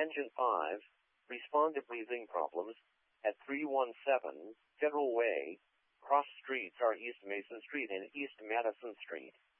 Tangent 5, respond to breathing problems at 317 Federal Way. Cross streets are East Mason Street and East Madison Street.